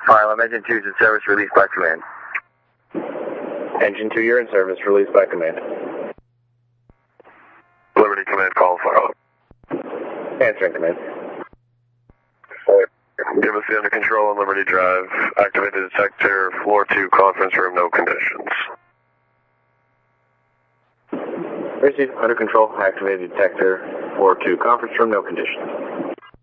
Phylum, Engine 2 is in service, released by command. Engine 2, you're in service, released by command. Liberty Command, call Phylum. Answering command. Give us the under control on Liberty Drive. Activate the detector, floor 2, conference room, no conditions. Receive under control, activate the detector, floor 2, conference room, no conditions.